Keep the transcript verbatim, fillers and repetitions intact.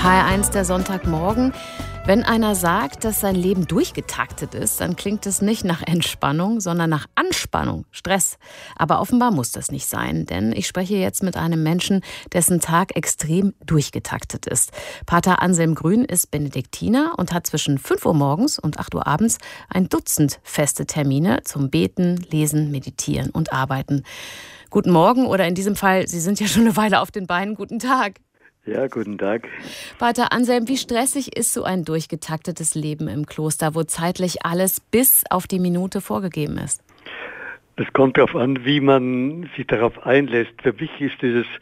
H R eins, der Sonntagmorgen. Wenn einer sagt, dass sein Leben durchgetaktet ist, dann klingt es nicht nach Entspannung, sondern nach Anspannung, Stress. Aber offenbar muss das nicht sein, denn ich spreche jetzt mit einem Menschen, dessen Tag extrem durchgetaktet ist. Pater Anselm Grün ist Benediktiner und hat zwischen fünf Uhr morgens und acht Uhr abends ein Dutzend feste Termine zum Beten, Lesen, Meditieren und Arbeiten. Guten Morgen oder in diesem Fall, Sie sind ja schon eine Weile auf den Beinen, guten Tag. Ja, guten Tag. Pater Anselm, wie stressig ist so ein durchgetaktetes Leben im Kloster, wo zeitlich alles bis auf die Minute vorgegeben ist? Es kommt darauf an, wie man sich darauf einlässt. Für mich ist dieses